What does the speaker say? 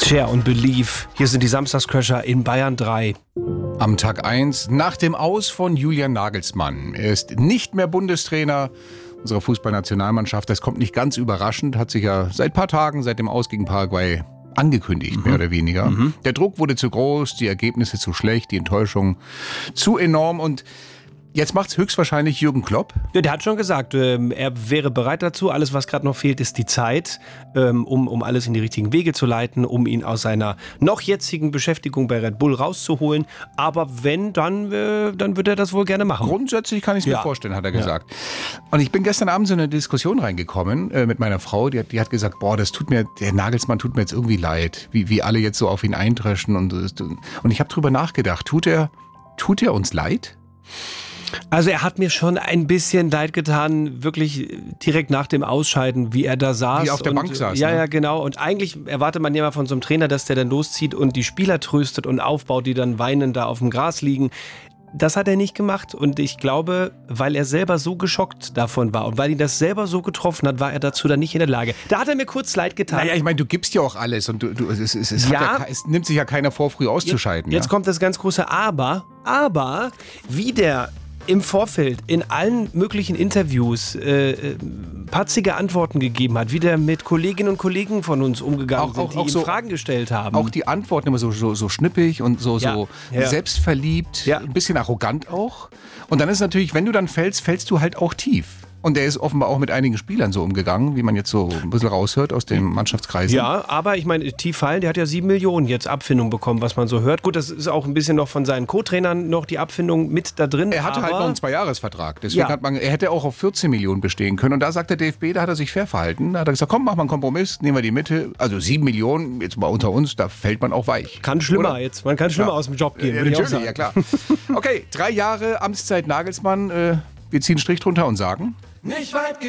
Cher und Believe. Hier sind die Samstagscrasher in Bayern 3. Am Tag 1 nach dem Aus von Julian Nagelsmann. Er ist nicht mehr Bundestrainer unserer Fußballnationalmannschaft. Das kommt nicht ganz überraschend, hat sich ja seit ein paar Tagen, seit dem Aus gegen Paraguay angekündigt, mehr oder weniger. Der Druck wurde zu groß, die Ergebnisse zu schlecht, die Enttäuschung zu enorm und jetzt macht's höchstwahrscheinlich Jürgen Klopp. Ja, der hat schon gesagt, er wäre bereit dazu. Alles, was gerade noch fehlt, ist die Zeit, um alles in die richtigen Wege zu leiten, um ihn aus seiner noch jetzigen Beschäftigung bei Red Bull rauszuholen. Aber wenn, dann wird er das wohl gerne machen. Grundsätzlich kann ich es mir vorstellen, hat er gesagt. Und ich bin gestern Abend so in eine Diskussion reingekommen mit meiner Frau. Die hat gesagt, der Nagelsmann tut mir jetzt irgendwie leid, wie alle jetzt so auf ihn eindreschen. Und ich habe drüber nachgedacht, tut er uns leid? Also er hat mir schon ein bisschen leid getan, wirklich direkt nach dem Ausscheiden, wie er da saß. Wie auf der Bank saß. Ja, genau. Und eigentlich erwartet man ja mal von so einem Trainer, dass der dann loszieht und die Spieler tröstet und aufbaut, die dann weinend da auf dem Gras liegen. Das hat er nicht gemacht und ich glaube, weil er selber so geschockt davon war und weil ihn das selber so getroffen hat, war er dazu dann nicht in der Lage. Da hat er mir kurz leid getan. Naja, ich meine, du gibst ja auch alles und es nimmt sich ja keiner vor, früh auszuscheiden. Jetzt kommt das ganz große Aber, wie der im Vorfeld in allen möglichen Interviews patzige Antworten gegeben hat, wie der mit Kolleginnen und Kollegen von uns umgegangen sind, die ihm so Fragen gestellt haben. Auch die Antworten immer so schnippig und so selbstverliebt, ein bisschen arrogant auch. Und dann ist natürlich, wenn du dann fällst du halt auch tief. Und er ist offenbar auch mit einigen Spielern so umgegangen, wie man jetzt so ein bisschen raushört aus den Mannschaftskreisen. Ja, aber ich meine, tief fallen, der hat ja 7 Millionen jetzt Abfindung bekommen, was man so hört. Gut, das ist auch ein bisschen noch von seinen Co-Trainern noch die Abfindung mit da drin. Er hatte halt noch einen 2-Jahres-Vertrag. Deswegen er hätte auch auf 14 Millionen bestehen können. Und da sagt der DFB, da hat er sich fair verhalten. Da hat er gesagt, komm, mach mal einen Kompromiss, nehmen wir die Mitte. Also 7 Millionen, jetzt mal unter uns, da fällt man auch weich. Kann schlimmer jetzt. Man kann schlimmer aus dem Job gehen, würde ich auch sagen. Ja, klar. Okay, 3 Jahre Amtszeit Nagelsmann. Wir ziehen einen Strich drunter und sagen... Nicht weit